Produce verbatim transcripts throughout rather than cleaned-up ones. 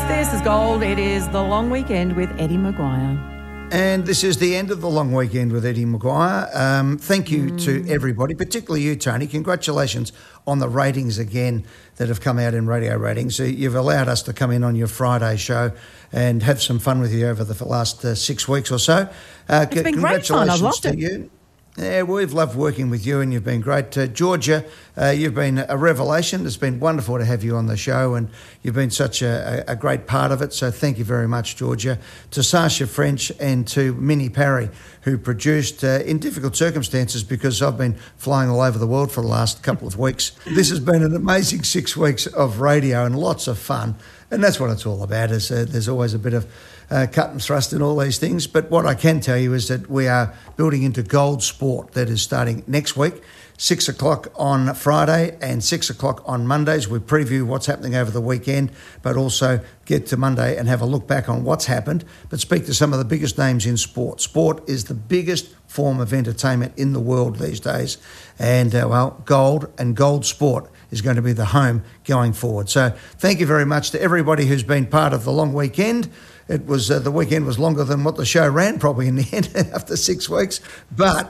this is Gold. It is the long weekend with Eddie Maguire. And this is the end of the long weekend with Eddie Maguire. Um, thank you mm. to everybody, particularly you, Tony. Congratulations on the ratings again that have come out in radio ratings. You've allowed us to come in on your Friday show and have some fun with you over the last uh, six weeks or so. Uh, it's been great fun. I've loved it. You. Yeah, we've loved working with you and you've been great. Uh, Georgia, uh, you've been a revelation. It's been wonderful to have you on the show and you've been such a, a great part of it. So thank you very much, Georgia. To Sasha French and to Minnie Parry, who produced uh, in difficult circumstances because I've been flying all over the world for the last couple of weeks. This has been an amazing six weeks of radio and lots of fun. And that's what it's all about. Is, uh, there's always a bit of uh, cut and thrust in all these things. But what I can tell you is that we are building into Gold Sport that is starting next week, six o'clock on Friday and six o'clock on Mondays. We preview what's happening over the weekend, but also get to Monday and have a look back on what's happened, but speak to some of the biggest names in sport. Sport is the biggest form of entertainment in the world these days. And, uh, well, Gold and Gold Sport is going to be the home going forward. So thank you very much to everybody who's been part of the long weekend. It was uh, the weekend was longer than what the show ran probably in the end after six weeks, but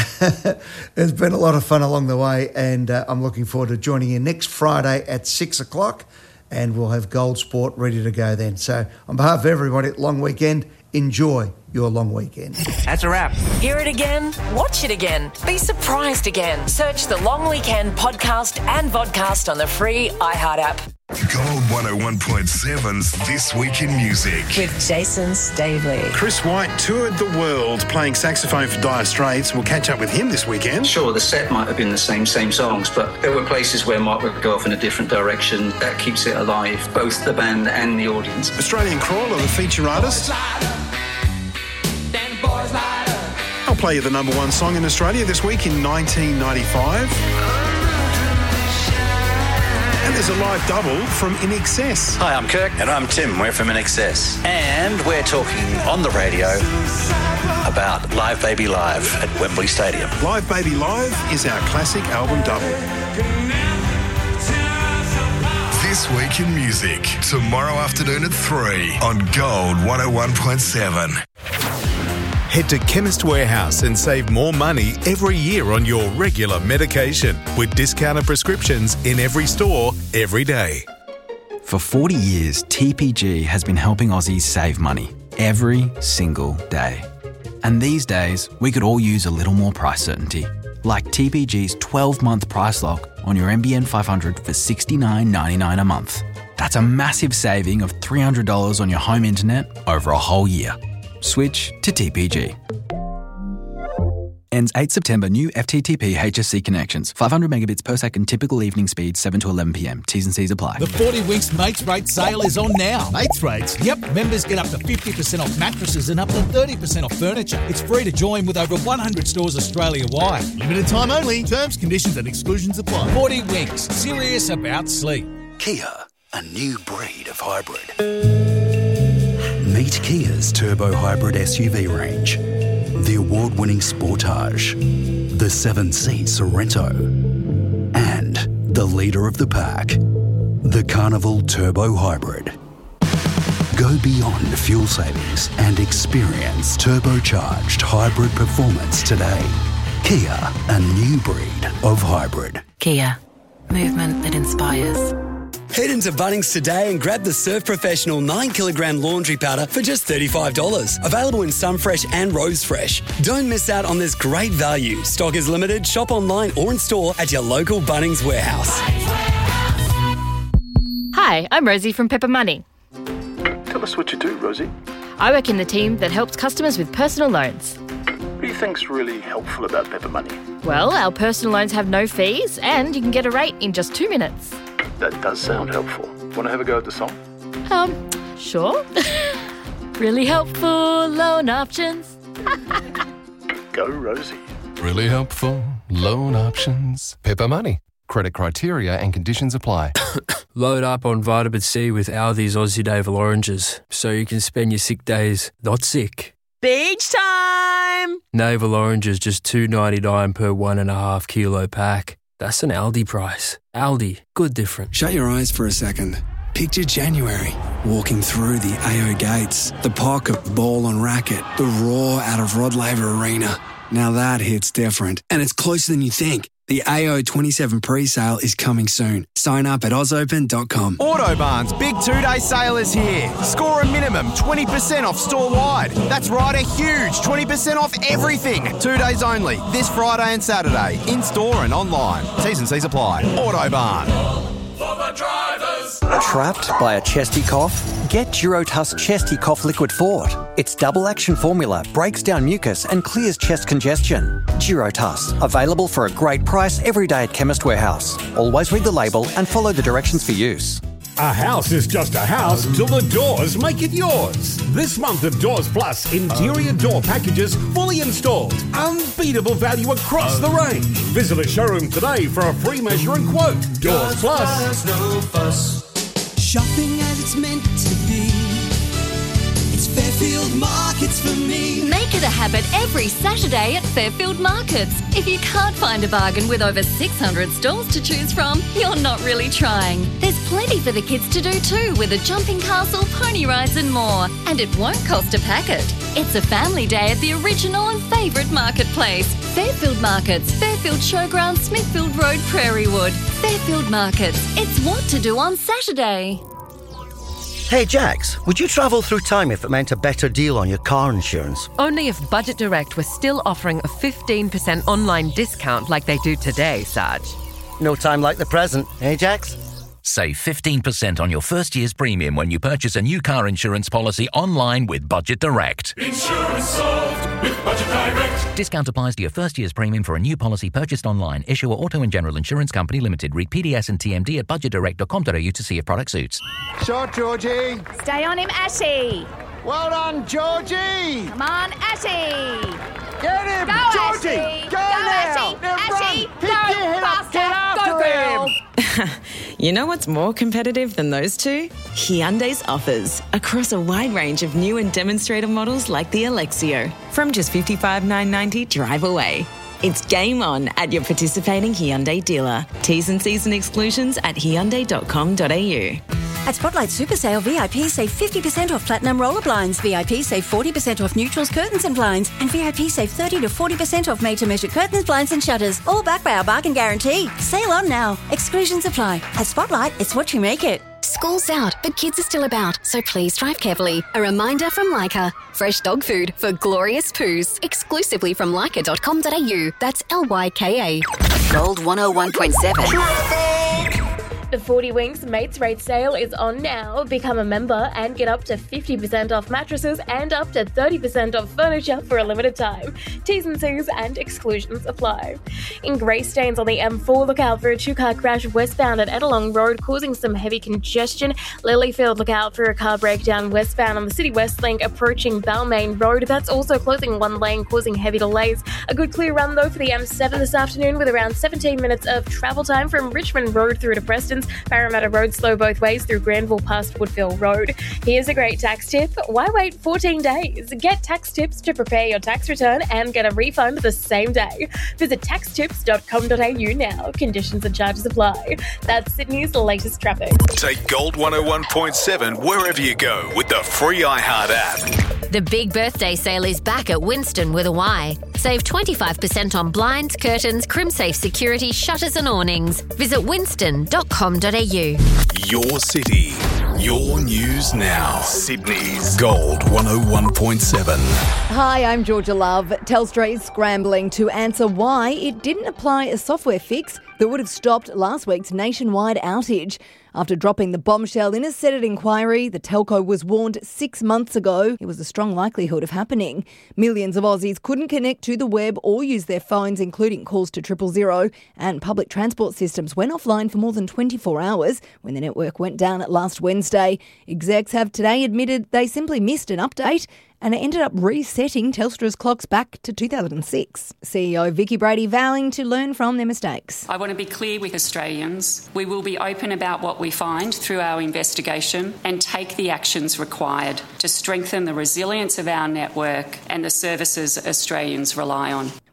it's been a lot of fun along the way, and uh, I'm looking forward to joining you next Friday at six o'clock, and we'll have Gold Sport ready to go then. So on behalf of everybody at Long Weekend, enjoy your long weekend. That's a wrap. Hear it again, watch it again, be surprised again. Search the Long Weekend podcast and vodcast on the free iHeart app. Gold one oh one point seven's This Week in Music. With Jason Stavely. Chris White toured the world playing saxophone for Dire Straits. We'll catch up with him this weekend. Sure, the set might have been the same, same songs, but there were places where Mark would go off in a different direction. That keeps it alive, both the band and the audience. Australian Crawler, the feature artist. I'll play you the number one song in Australia this week in nineteen ninety-five. And there's a live double from In Excess. Hi, I'm Kirk. And I'm Tim. We're from In Excess. And we're talking on the radio about Live Baby Live at Wembley Stadium. Live Baby Live is our classic album double. This Week in Music, tomorrow afternoon at three on Gold one oh one point seven. Head to Chemist Warehouse and save more money every year on your regular medication with discounted prescriptions in every store, every day. For forty years, T P G has been helping Aussies save money every single day. And these days, we could all use a little more price certainty, like T P G's twelve-month price lock on your N B N five hundred for sixty-nine ninety-nine a month. That's a massive saving of three hundred dollars on your home internet over a whole year. Switch to T P G. Ends eighth September. New F T T P H S C connections. five hundred megabits per second. Typical evening speed seven to eleven p m. T's and C's apply. The forty Winks Mates Rate sale is on now. Mates Rates? Yep. Members get up to fifty percent off mattresses and up to thirty percent off furniture. It's free to join with over one hundred stores Australia-wide. Limited time only. Terms, conditions and exclusions apply. forty Winks. Serious about sleep. Kia. A new breed of hybrid. Meet Kia's Turbo Hybrid S U V range. The award-winning Sportage, the seven-seat Sorrento, and the leader of the pack, the Carnival Turbo Hybrid. Go beyond fuel savings and experience turbocharged hybrid performance today. Kia, a new breed of hybrid. Kia, movement that inspires. Head into Bunnings today and grab the Surf Professional nine kilogram laundry powder for just thirty-five dollars. Available in Sunfresh and Rose Fresh. Don't miss out on this great value. Stock is limited. Shop online or in store at your local Bunnings warehouse. Hi, I'm Rosie from Pepper Money. Tell us what you do, Rosie. I work in the team that helps customers with personal loans. What do you think's really helpful about Pepper Money? Well, our personal loans have no fees and you can get a rate in just two minutes. That does sound helpful. Want to have a go at the song? Um, sure. Really helpful loan options. Go, Rosie. Really helpful loan options. Pepper Money. Credit criteria and conditions apply. Load up on vitamin C with Aldi's Aussie Navel Oranges so you can spend your sick days not sick. Beach time! Navel Oranges just two dollars ninety-nine per one and a half kilo pack. That's an Aldi price. Aldi, good difference. Shut your eyes for a second. Picture January, walking through the A O gates, the pocket ball and racket, the roar out of Rod Laver Arena. Now that hits different, and it's closer than you think. The A O twenty-seven pre-sale is coming soon. Sign up at oz open dot com. Autobarn's big two-day sale is here. Score a minimum twenty percent off store-wide. That's right, a huge twenty percent off everything. Two days only, this Friday and Saturday, in-store and online. T's and C's apply. Autobarn. For the drivers. Trapped by a chesty cough? Get Durotuss Chesty Cough Liquid Fort. Its double-action formula breaks down mucus and clears chest congestion. Durotuss, available for a great price every day at Chemist Warehouse. Always read the label and follow the directions for use. A house is just a house till the doors make it yours. This month of Doors Plus interior door packages fully installed. Unbeatable value across the range. Visit a showroom today for a free measure and quote. Doors Plus. No fuss. Shopping as it's meant to be. It's Fairfield Markets for me. Make it a habit every Saturday at Fairfield Markets. If you can't find a bargain with over six hundred stalls to choose from, you're not really trying. There's plenty for the kids to do too, with a jumping castle, pony rides and more. And it won't cost a packet. It's a family day at the original and favourite marketplace. Fairfield Markets, Fairfield Showground, Smithfield Road, Prairie Wood. Fairfield Markets. It's what to do on Saturday. Hey Jax, would you travel through time if it meant a better deal on your car insurance? Only if Budget Direct was still offering a fifteen percent online discount like they do today, Saj. No time like the present, eh Jax? Save fifteen percent on your first year's premium when you purchase a new car insurance policy online with Budget Direct. Insurance solved with Budget Direct. Discount applies to your first year's premium for a new policy purchased online. Issuer Auto and General Insurance Company Limited. Read P D S and T M D at budget direct dot com dot a u to see if product suits. Shot, Georgie. Stay on him, Ashy. Well done, Georgie. Come on, Ashy. Get him, Go, Georgie. Ashy. Go, Go, now. Ashy. Now Ashy, run. go, Pick your head up. faster. Get after Go, girl. him. You know what's more competitive than those two? Hyundai's offers across a wide range of new and demonstrator models like the Alexio. From just fifty-five thousand nine hundred ninety dollars drive away. It's game on at your participating Hyundai dealer. T's and C's and exclusions at hyundai dot com dot a u. At Spotlight Super Sale, V I P save fifty percent off platinum roller blinds, V I P save forty percent off neutrals, curtains and blinds, and V I P save thirty to forty percent off made-to-measure curtains, blinds and shutters, all backed by our bargain guarantee. Sale on now. Exclusions apply. At Spotlight, it's what you make it. School's out, but kids are still about, so please drive carefully. A reminder from Leica. Fresh dog food for glorious poos. Exclusively from leica dot com dot a u. That's L Y K A. Gold one oh one point seven. The forty Winks Mates Rate sale is on now. Become a member and get up to fifty percent off mattresses and up to thirty percent off furniture for a limited time. T's and C's and exclusions apply. In Grey Stains on the M four, look out for a two-car crash westbound at Edelong Road, causing some heavy congestion. Lilyfield, look out for a car breakdown westbound on the City West Link approaching Balmain Road. That's also closing one lane, causing heavy delays. A good clear run, though, for the M seven this afternoon with around seventeen minutes of travel time from Richmond Road through to Preston. Parramatta Road slow both ways through Granville past Woodville Road. Here's a great tax tip. Why wait fourteen days? Get tax tips to prepare your tax return and get a refund the same day. Visit tax tips dot com dot a u now. Conditions and charges apply. That's Sydney's latest traffic. Take Gold one oh one point seven wherever you go with the free iHeart app. The big birthday sale is back at Winston with a Y. Save twenty-five percent on blinds, curtains, CrimSafe security, shutters and awnings. Visit winston dot com dot a u. Your city, your news now. Sydney's Gold one oh one point seven. Hi, I'm Georgia Love. Telstra is scrambling to answer why it didn't apply a software fix that would have stopped last week's nationwide outage. After dropping the bombshell in a Senate inquiry, the telco was warned six months ago it was a strong likelihood of happening. Millions of Aussies couldn't connect to the web or use their phones, including calls to triple zero, and public transport systems went offline for more than twenty-four hours when the network went down last Wednesday. Execs have today admitted they simply missed an update and it ended up resetting Telstra's clocks back to two thousand six. C E O Vicky Brady vowing to learn from their mistakes. I want to be clear with Australians. We will be open about what we find through our investigation and take the actions required to strengthen the resilience of our network and the services Australians rely on.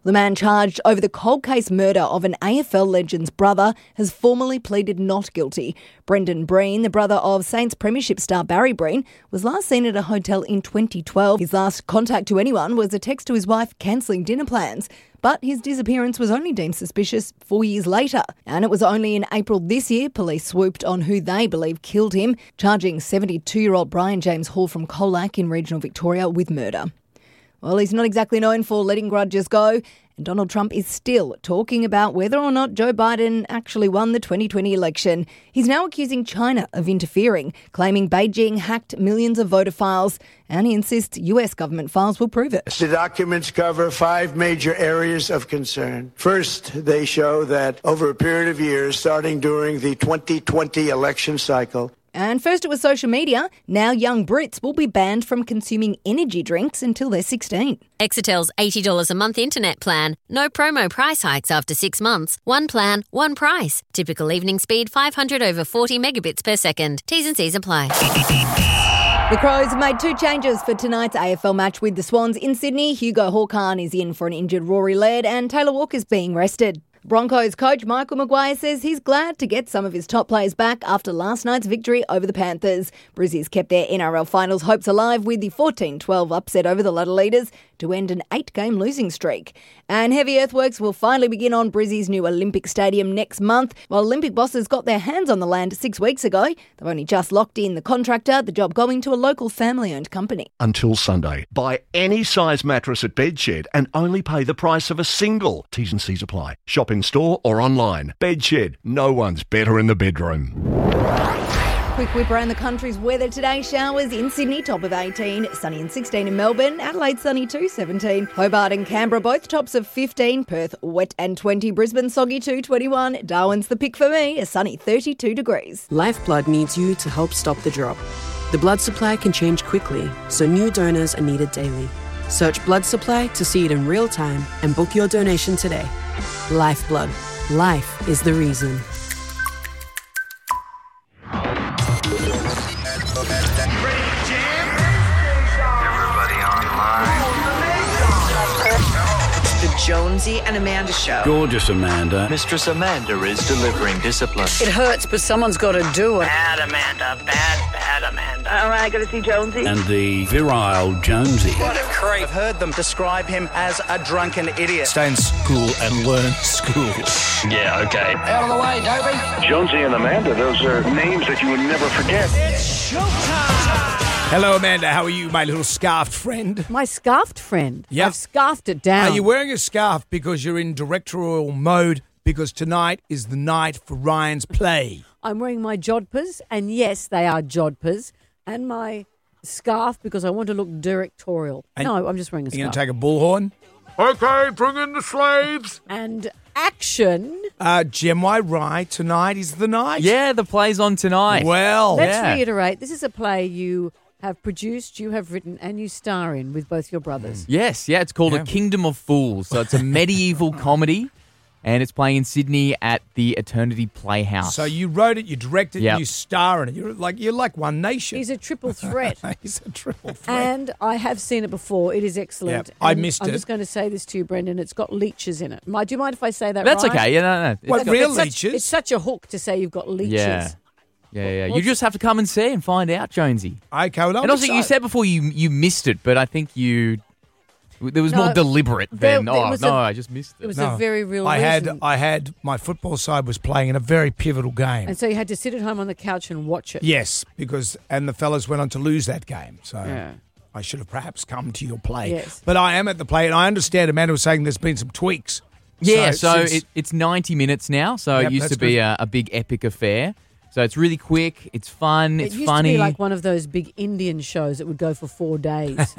The man charged over the cold case murder of an A F L legend's brother has formally pleaded not guilty. Brendan Breen, the brother of Saints Premiership star Barry Breen, was last seen at a hotel in twenty twelve. His last contact to anyone was a text to his wife cancelling dinner plans. But his disappearance was only deemed suspicious four years later. And it was only in April this year police swooped on who they believe killed him, charging seventy-two-year-old Brian James Hall from Colac in regional Victoria with murder. Well, he's not exactly known for letting grudges go, and Donald Trump is still talking about whether or not Joe Biden actually won the twenty twenty election. He's now accusing China of interfering, claiming Beijing hacked millions of voter files, and he insists U S government files will prove it. The documents cover five major areas of concern. First, they show that over a period of years, starting during the twenty twenty election cycle, and first it was social media. Now young Brits will be banned from consuming energy drinks until they're sixteen. Exetel's eighty dollars a month internet plan. No promo price hikes after six months. One plan, one price. Typical evening speed five hundred over forty megabits per second. T's and C's apply. The Crows have made two changes for tonight's A F L match with the Swans in Sydney. Hugo Hawkins is in for an injured Rory Laird and Taylor Walker's being rested. Broncos coach Michael Maguire says he's glad to get some of his top players back after last night's victory over the Panthers. Brizzies kept their N R L finals hopes alive with the fourteen twelve upset over the Ladder Leaders to end an eight-game losing streak. And heavy earthworks will finally begin on Brizzy's new Olympic Stadium next month. While Olympic bosses got their hands on the land six weeks ago, they've only just locked in the contractor, the job going to a local family-owned company. Until Sunday, buy any size mattress at Bedshed and only pay the price of a single. T's and C's apply. Shop in store or online. Bedshed, no one's better in the bedroom. Quick whip around the country's weather today. Showers in Sydney, top of eighteen. Sunny and sixteen in Melbourne. Adelaide, sunny too, seventeen. Hobart and Canberra, both tops of fifteen. Perth, wet and twenty. Brisbane, soggy too, twenty-one. Darwin's the pick for me, a sunny thirty-two degrees. Lifeblood needs you to help stop the drop. The blood supply can change quickly, so new donors are needed daily. Search blood supply to see it in real time and book your donation today. Lifeblood. Life is the reason. Jonesy and Amanda Show. Gorgeous Amanda. Mistress Amanda is delivering discipline. It hurts, but someone's got to do it. Bad Amanda, bad, bad Amanda. All right, got to see Jonesy. And the virile Jonesy. What a creep. I've heard them describe him as a drunken idiot. Stay in school and learn school. Yeah, okay. Out of the way, Dobie. Jonesy and Amanda, those are names that you would never forget. It's showtime. Hello, Amanda. How are you, my little scarfed friend? My scarfed friend? Yep. I've scarfed it down. Are you wearing a scarf because you're in directorial mode? Because tonight is the night for Ryan's play. I'm wearing my jodhpurs, and yes, they are jodhpurs, and my scarf because I want to look directorial. And no, I'm just wearing a scarf. You're going to take a bullhorn? Okay, bring in the slaves. And action. Uh, Gem Y Rye, tonight is the night. Yeah, the play's on tonight. Well, Let's yeah. reiterate, this is a play you have produced, you have written, and you star in with both your brothers. Yes, yeah, it's called Yeah. A Kingdom of Fools. So it's a medieval comedy, and it's playing in Sydney at the Eternity Playhouse. So you wrote it, you directed it, Yep. and you star in it. You're like you're like One Nation. He's a triple threat. He's a triple threat. And I have seen it before. It is excellent. Yep, I And missed I'm it. just going to say this to you, Brendan. It's got leeches in it. My, do you mind if I say that That's right? okay. Yeah, no, no. It's What, got- real it's such, leeches? It's such a hook to say you've got leeches. Yeah. Yeah, yeah. You What's- just have to come and see and find out, Jonesy. Okay, well, I'm and also, you excited. said before you you missed it, but I think you there was No, more deliberate there- than there oh was no, a- I just missed it. It was a very real I had reason. I had my football side was playing in a very pivotal game. And so you had to sit at home on the couch and watch it. Yes, because and the fellas went on to lose that game. So Yeah. I should have perhaps come to your play. Yes. But I am at the play, and I understand Amanda was saying there's been some tweaks. Yeah, so, since- it, it's ninety minutes now. So Yep, it used that's to be good. a, a big epic affair. So it's really quick. It's fun. It it's used funny. to be like one of those big Indian shows that would go for four days.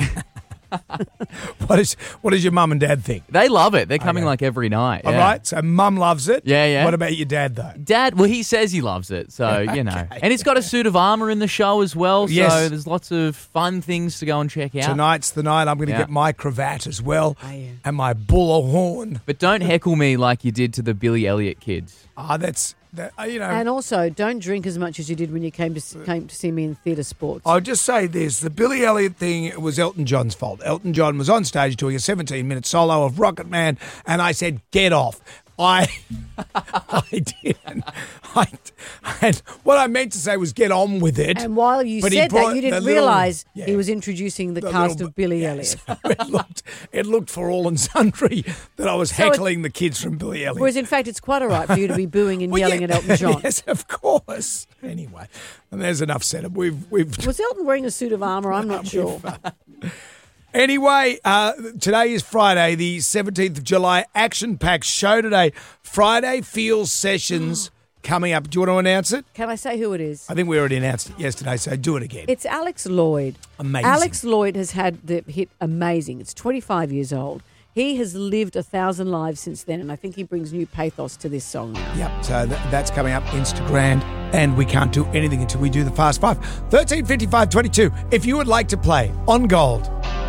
What is what does your mum and dad think? They love it. They're coming Okay. like every night. All yeah. right, so mum loves it. Yeah, yeah. What about your dad though? Dad, well, he says he loves it, so you know. And it's got a suit of armour in the show as well, so Yes. there's lots of fun things to go and check out. Tonight's the night. I'm going to Yeah. get my cravat as well and my bull horn. But don't heckle me like you did to the Billy Elliot kids. Ah, that's That, uh, you know, And also, don't drink as much as you did when you came to came to see me in theatre sports. I'll just say this. The Billy Elliot thing was Elton John's fault. Elton John was on stage doing a seventeen-minute solo of Rocket Man, and I said, get off. I I didn't. I, and what I meant to say was get on with it. And while you but he said that, brought you didn't the little- realise yeah. he was introducing the, The cast little- of Billy yes. Elliot. it, looked, it looked for all and sundry that I was So it- heckling the kids from Billy Elliot. Whereas, in fact, it's quite all right for you to be booing and Well, yelling yeah, at Elton John. Yes, of course. Anyway, and there's enough setup. We've we've Was Elton wearing a suit of armour? I'm not sure. Anyway, uh, today is Friday, the seventeenth of July. Action-packed show today. Friday Feels Sessions coming up. Do you want to announce it? Can I say who it is? I think we already announced it yesterday, so do it again. It's Alex Lloyd. Amazing. Alex Lloyd has had the hit Amazing. It's twenty-five years old. He has lived a thousand lives since then, and I think he brings new pathos to this song now. Yep, so th- that's coming up Instagram, and we can't do anything until we do the Fast Five. thirteen fifty-five twenty-two. If you would like to play on Gold,